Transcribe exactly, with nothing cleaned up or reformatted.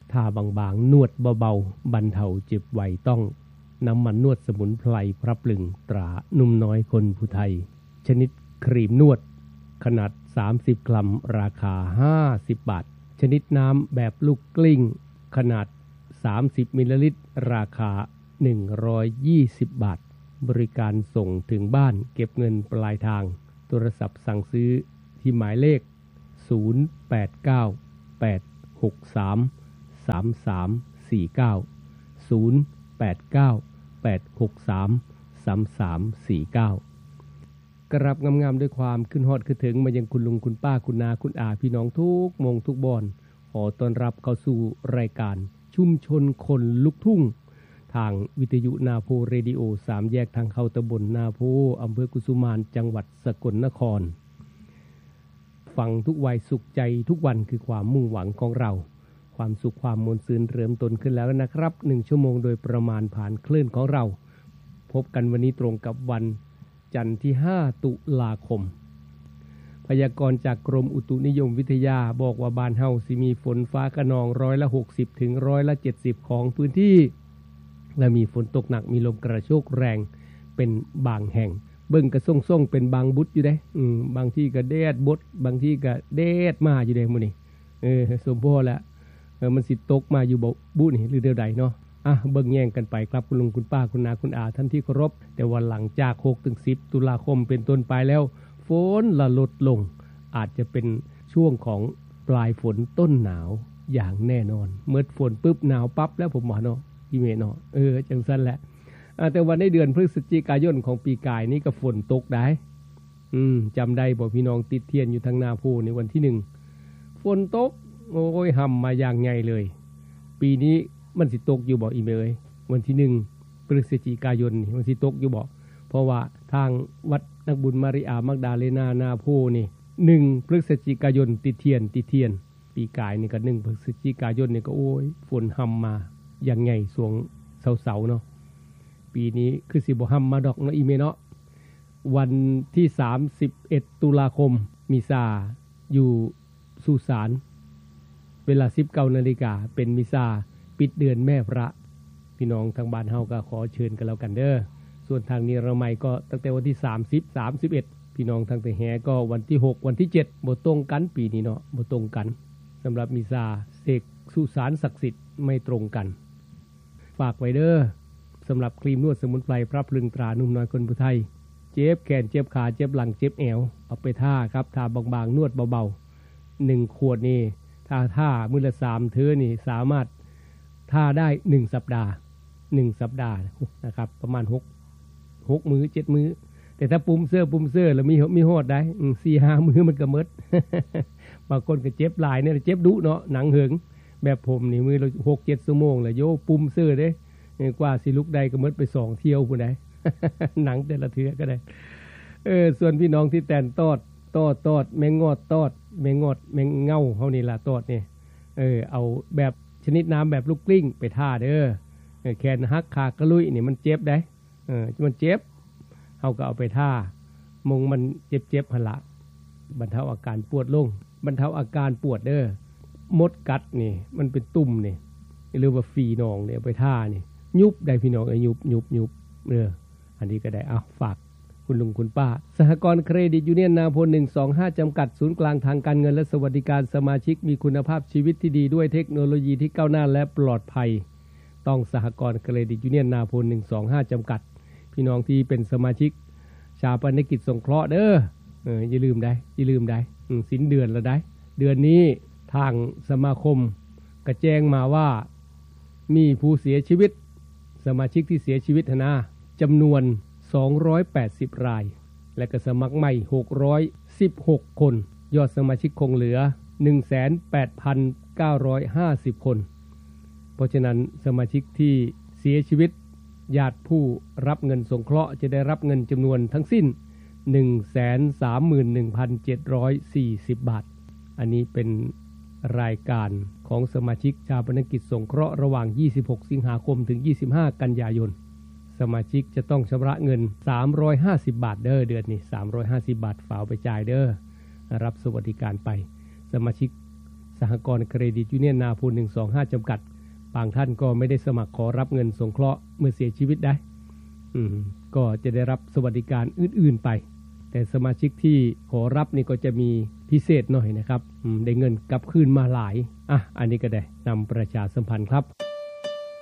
ทาบางๆนวดเบาๆบรรเทาเจ็บไวต้องน้ำมันนวดสมุนไพรพระปลึงตรานุ่มน้อยคนผู้ไทยชนิดครีมนวดขนาดสามสิบกรัมราคาห้าสิบบาทชนิดน้ำแบบลูกกลิ้งขนาดสามสิบมิลลิลิตรราคาหนึ่งร้อยยี่สิบบาทบริการส่งถึงบ้านเก็บเงินปลายทางโทรศัพท์สั่งซื้อที่หมายเลขศูนย์ แปด เก้า แปด หก สาม สาม สาม สี่ เก้า ศูนย์ แปด เก้า แปด หก สาม สาม สาม สี่ เก้ากรับงามๆด้วยความขึ้นฮอดขึ้นถึงมายังคุณลุงคุณป้าคุณนาคุณอาพี่น้องทุกมงทุกบอนขอต้อนรับเข้าสู่รายการชุมชนคนลุกทุ่งทางวิทยุนาโพเรดิโอสามแยกทางเข้าตำบลนาโพอำเภอกุสุมานจังหวัดสกลนครฟังทุกวัยสุขใจทุกวันคือความมุ่งหวังของเราความสุขความมนต์ซื่นเริ่มต้นขึ้นแล้วนะครับหนึ่งชั่วโมงโดยประมาณผ่านคลื่นของเราพบกันวันนี้ตรงกับวันจันทร์ที่ห้าตุลาคมพยากรณ์จากกรมอุตุนิยมวิทยาบอกว่าบ้านเฮาสิมีฝนฟ้าคะนองร้อยละหกสิบถึงร้อยละเจ็ดสิบของพื้นที่และมีฝนตกหนักมีลมกระโชกแรงเป็นบางแห่งเบิ่งกระส่งๆเป็นบางบุตรอยู่เด้อืมบางที่ก็แดดบดบางที่ก็แดดมาอยู่เด้มื้อนี้เออสมพอแล้วเออมันสิตกมาอยู่บ่บุนี่หรือเดียวใดเนาะอ่ะเบิ่งแย่งกันไปครับคุณลุงคุณป้าคุณนาคุณอาท่านที่เคารพแต่ว่าหลังจากหกถึงสิบตุลาคมเป็นต้นไปแล้วฝนละลดลงอาจจะเป็นช่วงของปลายฝนต้นหนาวอย่างแน่นอนเมื่อฝนปุ๊บหนาวปั๊บแล้วผมว่าเนาะพี่เมเนาะเออจังซั่นแหละแต่วันในเดือนพฤศจิกายนของปีกายนี้ก็ฝนตกได้อืมจำได้บ่พี่น้องติดเทียนอยู่ทางนาโพในวันที่หนึ่งฝนตกโอ้ยห่ำมาอย่างใหญ่เลยปีนี้มันสิตกอยู่บ่อีเมยวันที่หนึ่งพฤศจิกายนนี่มันสิตกอยู่บ่เพราะว่าทางวัดนักบุญมาริอามักดาเลนานาโพนี่หนึ่งพฤศจิกายนติดเทียนติดเทียนปีกายนี่ก็หนึ่งพฤศจิกายนนี่ก็โอ้ยฝนห่ำมาอย่างใหญ่สวงเสาๆเนาะปีนี้คือสิบ่ห่ำมาดอกเนาะอีเมเนาะวันที่สามสิบเอ็ดตุลาคมมีซาอยู่สุสานเวลา สิบเก้านาฬิกาเป็นมิซาปิดเดือนแม่พระพี่น้องทางบ้านเฮาก็ขอเชิญกันแล้วกันเด้อส่วนทางนี้เราใหม่ก็ตั้งแต่วันที่สามสิบ สามสิบเอ็ดพี่น้องทางแต่แหก็วันที่หกวันที่เจ็ดบ่ตรงกันปีนี้เนาะบ่ตรงกันสำหรับมิซาเสกสุสานศักดิ์สิทธิ์ไม่ตรงกันฝากไว้เด้อสำหรับครีมนวดสมุนไพรพระพลึงตรานุ่มน้อยคนผู้ไทยเจ็บแขนเจ็บขาเจ็บหลังเจ็บแอวเอาไปท่าครับทาบางๆนวดเบาๆหนึ่งขวดนี่ถ้าท่ามื้อละสามเทื่อนี่สามารถท่าได้หนึ่งสัปดาห์หนึ่งสัปดาห์นะครับประมาณหก หกมื้อเจ็ดมื้อแต่ถ้าปุ่มเสื้อปุ่มเสื้อแล้วมีมีฮอดได้อือ สี่ห้า มื้อมันก็หมด บางคนก็เจ็บหลายเนี่ยเจ็บดุเนาะหนังเหิงแบบผมนี่มื้อละหก เจ็ดชั่วโมงแล้วโยปุ่มเสื้อเด้กว่าสิลุกได้ก็หมดไปสองเที่ยวพุ่นได้ หนังแต่ละเทื่อก็ได้เออส่วนพี่น้องที่แต่นตอดตอดตอดแมงงอดตอดแมงงอดแมงเง่าเฮานี่ล่ะตอดนี่เออเอาแบบชนิดน้ำแบบลูกกลิ้งไปท่าเด้อแขนหักขากระลุยนี่มันเจ็บได้เออมันเจ็บเฮาก็เอาไปท่ามงมันเจ็บๆหั่นล่ะบรรเทาอาการปวดลงบรรเทาอาการปวดเด้อมดกัดนี่มันเป็นตุ่มนี่หรือว่าฝีหนองนี่เอาไปท่านี่ยุบได้พี่น้องเอ้ยยุบยุบยุบเอออันนี้ก็ได้เอาฝากคุณลุงคุณป้าสหกรณ์เครดิตยูเนียนนาโพหนึ่งสองห้าจำกัดศูนย์กลางทางการเงินและสวัสดิการสมาชิกมีคุณภาพชีวิตที่ดีด้วยเทคโนโลยีที่ก้าวหน้าและปลอดภัยต้องสหกรณ์เครดิตยูเนียนนาโพหนึ่งสองห้าจำกัดพี่น้องที่เป็นสมาชิกชาปนกิจสงเคราะห์เด้อเอออย่าลืมได้อย่าลืมได้สิ้นเดือนแล้วได้เดือนนี้ทางสมาคมกระแจ้งมาว่ามีผู้เสียชีวิตสมาชิกที่เสียชีวิตนะจำนวนสองร้อยแปดสิบรายและก็สมัครใหม่หกร้อยสิบหกคนยอดสมาชิกคงเหลือ หนึ่งแสนแปดพันเก้าร้อยห้าสิบ คนเพราะฉะนั้นสมาชิกที่เสียชีวิตญาติผู้รับเงินสงเคราะห์จะได้รับเงินจำนวนทั้งสิ้น หนึ่งแสนสามหมื่นหนึ่งพันเจ็ดร้อยสี่สิบ บาทอันนี้เป็นรายการของสมาชิกชาปนกิจสงเคราะห์ระหว่างยี่สิบหกสิงหาคมถึงยี่สิบห้ากันยายนสมาชิกจะต้องชำระเงินสามร้อยห้าสิบบาทเด้อเดือนนี้สามร้อยห้าสิบบาทฝากไปจ่ายเด้อรับสวัสดิการไปสมาชิกสหกรณ์เครดิตยูเนียนนาโพหนึ่งสองห้าจำกัดบางท่านก็ไม่ได้สมัครขอรับเงินสงเคราะห์เมื่อเสียชีวิตได้อืมก็จะได้รับสวัสดิการอื่นๆไปแต่สมาชิกที่ขอรับนี่ก็จะมีพิเศษหน่อยนะครับอืมได้เงินกลับคืนมาหลายอ่ะอันนี้ก็ได้นำประชาสัมพันธ์ครับ